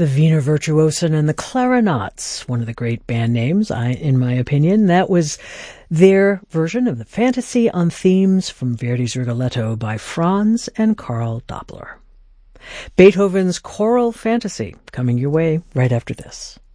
The Wiener Virtuosen and the Clarinets, one of the great band names, in my opinion. That was their version of the Fantasy on Themes from Verdi's Rigoletto by Franz and Karl Doppler. Beethoven's Choral Fantasy, coming your way right after this.